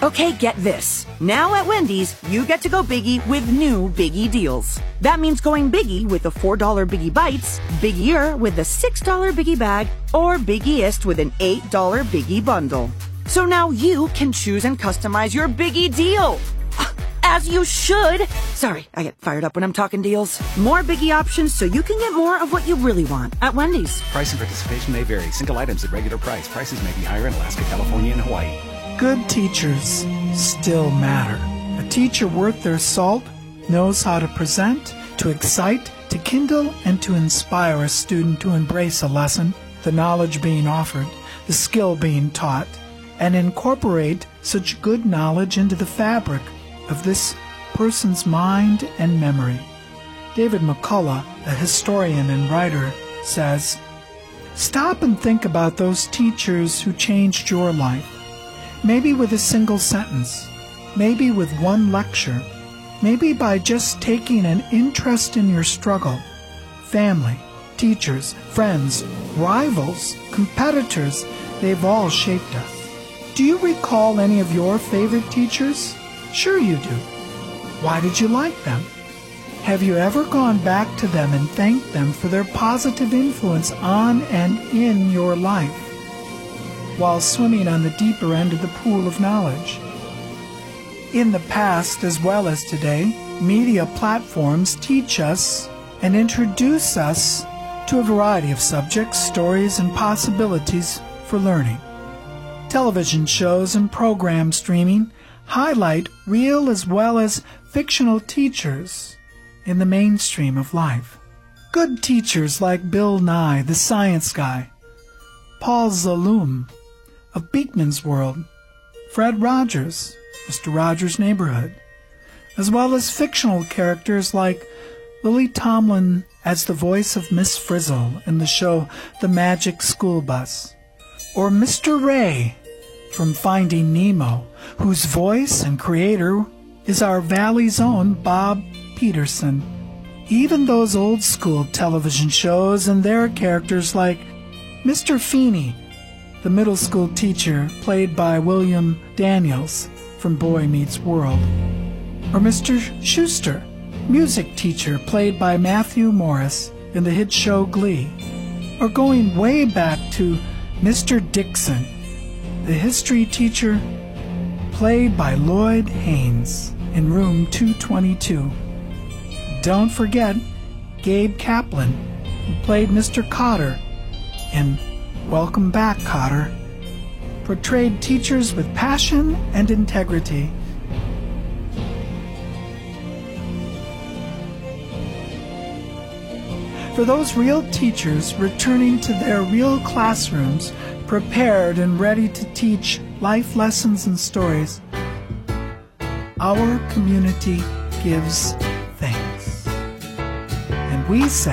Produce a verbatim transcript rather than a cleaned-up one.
Okay, get this. Now at Wendy's, you get to go biggie with new Biggie deals. That means going biggie with the four dollar Biggie Bites, biggier with the six dollar Biggie Bag, or biggiest with an eight dollar Biggie Bundle. So now you can choose and customize your Biggie deal. As you should. Sorry, I get fired up when I'm talking deals. More Biggie options so you can get more of what you really want at Wendy's. Price and participation may vary. Single items at regular price. Prices may be higher in Alaska, California, and Hawaii. Good teachers still matter. A teacher worth their salt knows how to present, to excite, to kindle, and to inspire a student to embrace a lesson, the knowledge being offered, the skill being taught, and incorporate such good knowledge into the fabric of this person's mind and memory. David McCullough, a historian and writer, says, "Stop and think about those teachers who changed your life. Maybe with a single sentence, maybe with one lecture, maybe by just taking an interest in your struggle. Family, teachers, friends, rivals, competitors, they've all shaped us. Do you recall any of your favorite teachers? Sure you do. Why did you like them? Have you ever gone back to them and thanked them for their positive influence on and in your life, while swimming on the deeper end of the pool of knowledge? In the past, as well as today, media platforms teach us and introduce us to a variety of subjects, stories, and possibilities for learning. Television shows and program streaming highlight real as well as fictional teachers in the mainstream of life. Good teachers like Bill Nye, the Science Guy, Paul Zaloom of Beekman's World, Fred Rogers, Mister Rogers' Neighborhood, as well as fictional characters like Lily Tomlin as the voice of Miss Frizzle in the show The Magic School Bus, or Mister Ray from Finding Nemo, whose voice and creator is our Valley's own Bob Peterson. Even those old-school television shows and their characters like Mister Feeney, the middle school teacher played by William Daniels from Boy Meets World, or Mister Schuster, music teacher played by Matthew Morris in the hit show Glee, or going way back to Mister Dixon, the history teacher played by Lloyd Haynes in Room two twenty-two. Don't forget Gabe Kaplan, who played Mister Cotter in Welcome Back, Cotter, portrayed teachers with passion and integrity. For those real teachers returning to their real classrooms, prepared and ready to teach life lessons and stories, our community gives thanks. And we say,